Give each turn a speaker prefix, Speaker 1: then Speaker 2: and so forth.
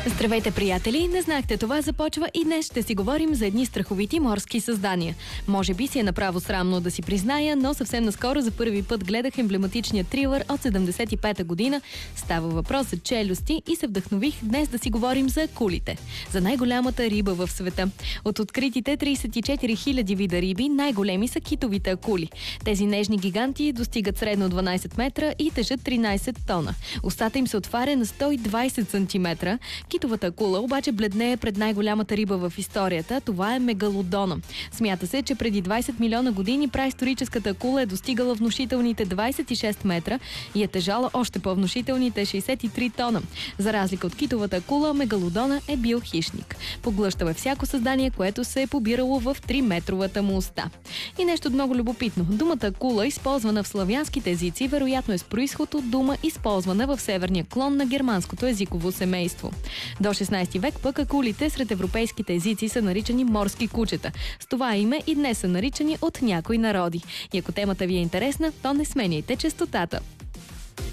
Speaker 1: Здравейте, приятели! Не знахте, това започва и днес ще си говорим за едни страховити морски създания. Може би си е направо срамно да си призная, но съвсем наскоро за първи път гледах емблематичния трилър от 75-та година. Става въпрос за челюсти и се вдъхнових днес да си говорим за акулите. За най-голямата риба в света. От откритите 34 000 вида риби, най-големи са китовите акули. Тези нежни гиганти достигат средно 12 метра и тежат 13 тона. Устата им се отваря на 120 см. Китовата акула обаче бледнее пред най-голямата риба в историята. Това е мегалодона. Смята се, че преди 20 милиона години праисторическата акула е достигала внушителните 26 метра и е тежала още по-внушителните 63 тона. За разлика от китовата акула, мегалодона е бил хищник. Поглъщал е всяко създание, което се е побирало в 3-метровата му уста. И нещо много любопитно. Думата акула, използвана в славянските езици, вероятно е с произход от дума, използвана в северния клон на германското езиково семейство. До 16 век пък акулите сред европейските езици са наричани морски кучета. С това име и днес са наричани от някои народи. И ако темата ви е интересна, то не сменяйте честотата.